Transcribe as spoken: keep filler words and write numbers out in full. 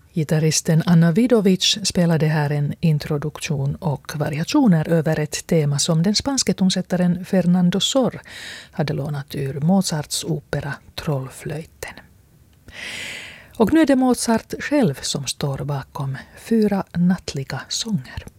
Gitarristen Anna Vidovic spelade här en introduktion och variationer över ett tema som den spanske tonsättaren Fernando Sor hade lånat ur Mozarts opera Trollflöjten. Och nu är det Mozart själv som står bakom Fyra nattliga sånger.